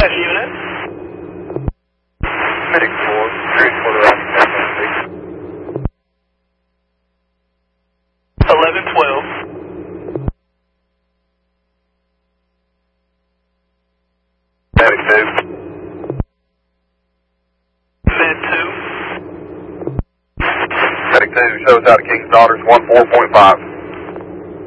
Dispatch unit. Medic 4, transporter out 1112. Medic 2. Med 2. Medic 2 shows out of King's Daughters 14.5.